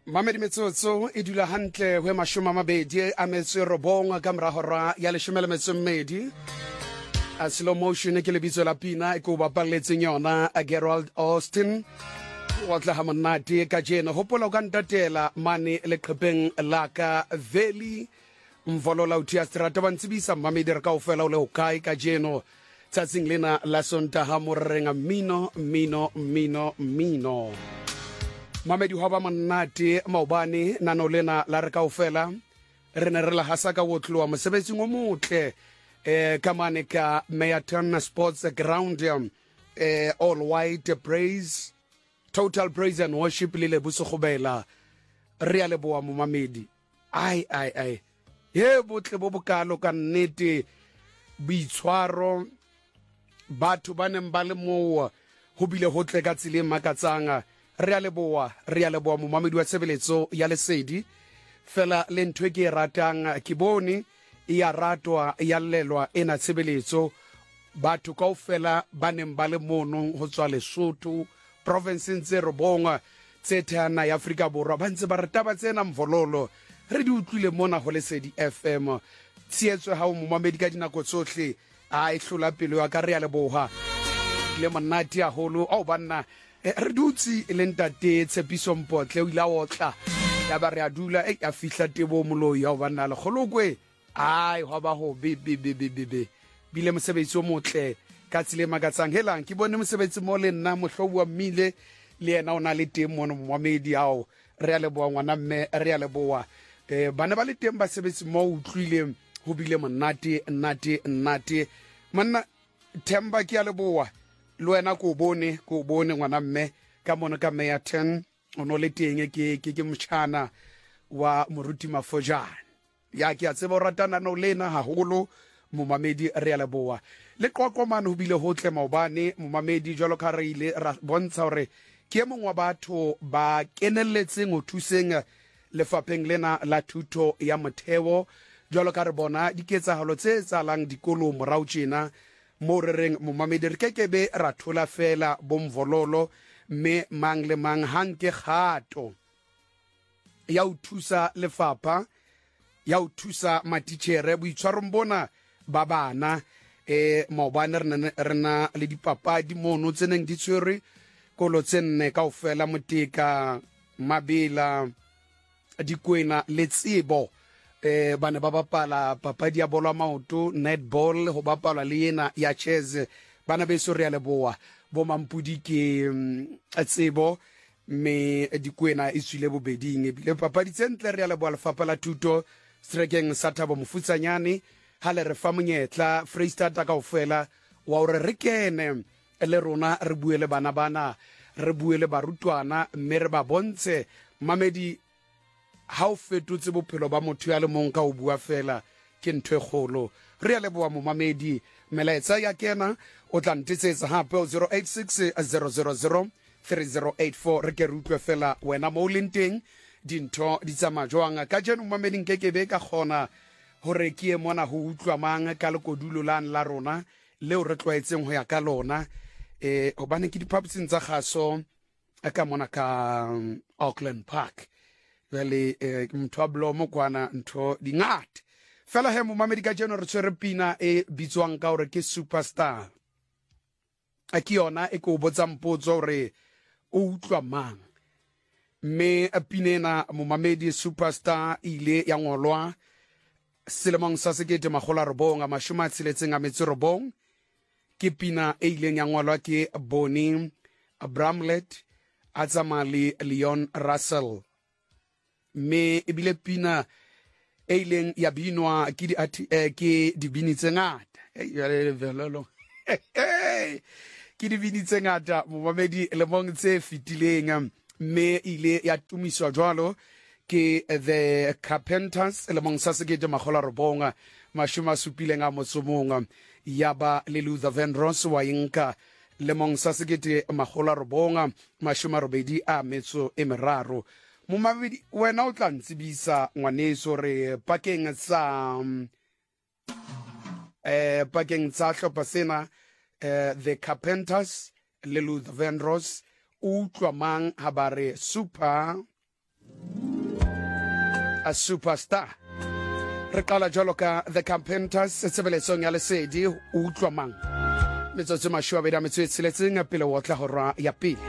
Mamedi metsotso e dula hantle hwe mashoma mabedi a metso robong ka morahora ya leshome le metso mmedi. A slow motion ke lebitso la pina e ko bapalletseng yona a Gerald Austin wa tla ha monate ka jeno hopola ka ntatela mane leqhepeng la ka Valley mvolola uthia strata ba ntsibisa Mamedi re kaofela o le hokae ka jeno tsatsing lena la Sontaha morrenga mino Mamedi ho ba monate maobane nano lena la re kaofela re ne re la hasa ka wotloa mosebetsi o motle ka mane ka Mayton Sports Ground all white praise total praise and worship le lebuso gobela re a leboa mo Mamedi ai ye botle bo bokalo ka nnete boitshwaro batho ba neng ba le mo ho bile hotle ka tsile makatsanga re a leboa mo Mamedi wa tshebeletso ya lesedi fela le ntwe ke ratang ke bone ya ratwa ya lelwa ena tshebeletso batho kaofela ba neng ba le mono ho tswa Lesotho province tse robonga tse thana ya Afrika Borwa ba ntse ba rata ba tsena mvololo re di utlwile mona ho lesedi FM tsietswe ha mo Mamedi ka dinako tsohle a ihlola pelo ya ka re a leboha le monate a holo au banna re dutsi le ntate Tshepiso Mpotle o ila otla ya ba re a dula a fihla tebo moloi ya banna le kholokwe ai ho ba ho bile mosebetsi o motle ka tsile magatsang helang ke bone mosebetsi mo le nna mohlobu wa mmile le yena o na le teng mo Mamedi ao re a leboa ngwana mme re a leboa bana ba le teng ba sebetsi mo utlwile ho bile monate manna Themba ke a leboa le wena ko bone ngwana mme ka mona ka Mayton o no le teng ke motjhana wa moruti Mafojane ya ke a tseba o ratana no lena haholo mo Mamedi re a leboa le qoqomane ho bile hotle maobane mo Mamedi jwalo ka re ile ra bontsha hore ke mongwe wa batho ba kenelletseng ho thuseng lefapeng lena la thuto ya motheo jwalo ka re bona diketsahalo tse tsalang dikolo morao tjena mo re reng mo Mamedi re kekebe ra thola fela bomvololo me mang le mang hanke khato ya o thusa lefapa ya o thusa matitjhere boitshwaro mbona ba bana maobane re na le dipapadi mono tseneng di tshwere kolo tsenne kaofela Moteka Mabela Dikwena le Tsebo bana ba bapala papadi ya bolo maoto netball ho bapala le yena ya chess bana beso re a leboa bo Mampudi ke Tsebo me Dikwena e tswile bobeding bile papadi tsentle re a leboa lefapha la thuto Strekeng sa Thabo Mofutsanyane ha le re fa monyetla Freestata kaofela wa hore re kene le rona re buele bana re buele barutwana mme re ba bontshe Mamedi ha o fetotse bophelo ba motho ya le mong ka o bua fela ke ntwe kgolo re a leboa mo Mamedi melaetsa ya kena o tla ntetsetsa hape 086 000 3084 re ke rutwe fela wena mo lenteng dintho di tsamaya jwang ka jeno Mamedi nkekebe ka kgona hore ke mona ho utlwa mang ka lekodulo la rona leo re tlwaetseng ho ya ka lona hobane ke diphaputsing tsa kgaso ka mona ka Auckland Park vele mthwa blomo kwana ntho dingata fela he mo Mamedi ka jeno re tshwere pina e bitswang ka hore ke superstar a ke yona e ko botsa mpotso hore o utlwa mang me a pinena mo Mamedi superstar ile ya ngolwa selemong sa 1969 ke pina e ileng ya ngolwa ke Bonnie Bramlett a tsamale Leon Russell me ebile pina e ileng ya binwa ke dibini tse ngata ke dibini tse ngata mo Mamedi le mong tse fitileng me ile ya tumiswa jwalo ke the Carpenters le mong sa 1970 ya ba le Luther Vandross wa inka le mong sa 1980 mo Mamedi wena o tla ntsibisa ngwaneso re pakeng tsa hlopha sena the Carpenters le Luther Vandross utlwa mang ha ba re super a superstar re qala jalo ka the Carpenters tsebeletsong ya lesedi o utlwa mang metsotso 26 pele wa tla hora ya pele